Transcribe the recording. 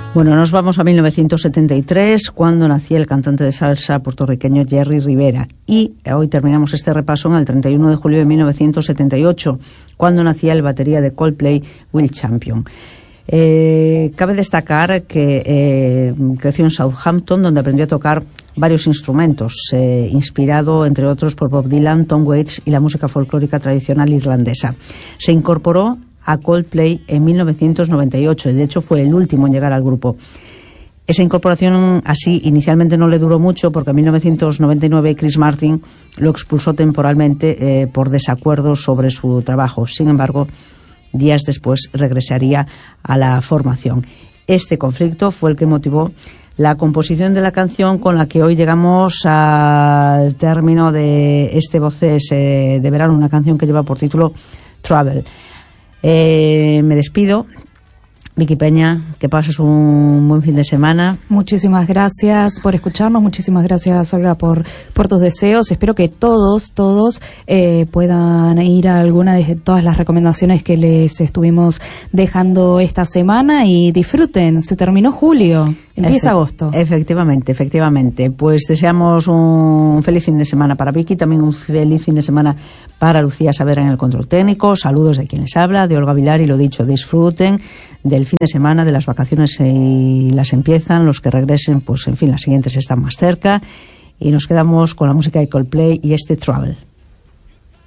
Bueno, nos vamos a 1973, cuando nacía el cantante de salsa puertorriqueño Jerry Rivera. Y hoy terminamos este repaso en el 31 de julio de 1978, cuando nacía el batería de Coldplay, Will Champion. Cabe destacar que creció en Southampton, donde aprendió a tocar varios instrumentos, inspirado, entre otros, por Bob Dylan, Tom Waits y la música folclórica tradicional irlandesa. Se incorporó a Coldplay en 1998 y de hecho fue el último en llegar al grupo. Esa incorporación así inicialmente no le duró mucho, porque en 1999 Chris Martin lo expulsó temporalmente por desacuerdos sobre su trabajo. Sin embargo, días después regresaría a la formación. Este conflicto fue el que motivó la composición de la canción con la que hoy llegamos al término de este Voces de verano, una canción que lleva por título Travel. Me despido. Vicky Peña, que pases un buen fin de semana. Muchísimas gracias por escucharnos, muchísimas gracias, Olga, por tus deseos. Espero que todos puedan ir a alguna de todas las recomendaciones que les estuvimos dejando esta semana y disfruten. Se terminó julio, empieza agosto. Efectivamente. Pues deseamos un feliz fin de semana para Vicky, también un feliz fin de semana para Lucía Saavedra en el control técnico. Saludos de quien les habla, de Olga Vilar, y lo dicho, disfruten del fin de semana, de las vacaciones, y las empiezan. Los que regresen, pues en fin, las siguientes están más cerca, y nos quedamos con la música de Coldplay y este Travel.